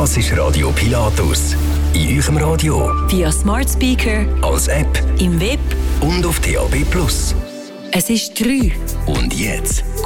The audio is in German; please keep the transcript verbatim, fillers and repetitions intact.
Das ist Radio Pilatus. In eurem Radio, via Smart Speaker, als App im Web und auf D A B plus. Es ist drei. Und jetzt